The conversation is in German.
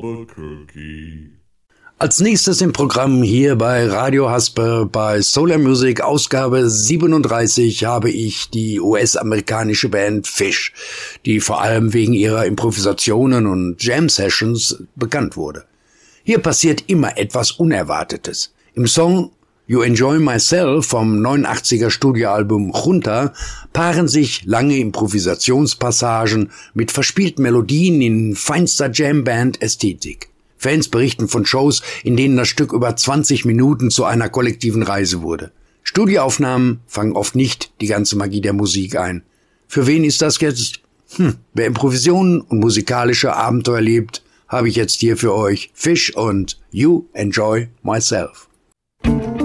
Albuquerque. Als nächstes im Programm hier bei Radio Hasper bei Solar Music Ausgabe 37 habe ich die US-amerikanische Band Phish, die vor allem wegen ihrer Improvisationen und Jam-Sessions bekannt wurde. Hier passiert immer etwas Unerwartetes. Im Song You Enjoy Myself vom 89er Studioalbum Junta paaren sich lange Improvisationspassagen mit verspielten Melodien in feinster Jam-Band-Ästhetik. Fans berichten von Shows, in denen das Stück über 20 Minuten zu einer kollektiven Reise wurde. Studioaufnahmen fangen oft nicht die ganze Magie der Musik ein. Für wen ist das jetzt? Wer Improvisionen und musikalische Abenteuer liebt, habe ich jetzt hier für euch Phish und You Enjoy Myself.